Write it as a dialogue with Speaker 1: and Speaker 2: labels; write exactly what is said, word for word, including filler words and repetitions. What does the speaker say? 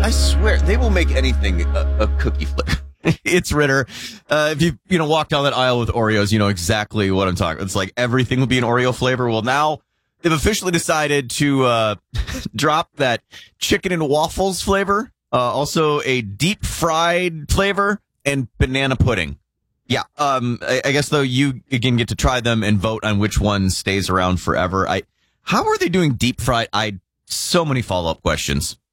Speaker 1: I swear, they will make anything a, a cookie flavor.
Speaker 2: It's Ritter. Uh, if you, you know, walk down that aisle with Oreos, you know exactly what I'm talking about. It's like everything will be an Oreo flavor. Well, now they've officially decided to uh, drop that chicken and waffles flavor. Uh, also a deep fried flavor and banana pudding. Yeah. Um, I, I guess, though, you again get to try them and vote on which one stays around forever. I, how are they doing deep fried? I, so many follow up questions.